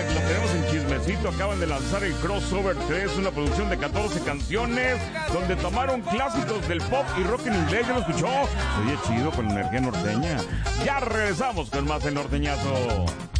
lo tenemos en chismecito. Acaban de lanzar el Crossover 3, una producción de 14 canciones, donde tomaron clásicos del pop y rock en inglés. ¿Ya lo escuchó? Oye, chido, con energía norteña. Ya regresamos con más El Norteñazo.